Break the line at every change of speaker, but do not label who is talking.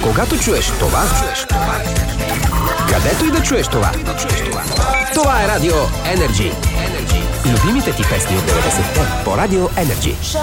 Когато чуеш това, където и да чуеш това, това е Радио Energy. Любимите ти песни от 90-те по Радио Energy.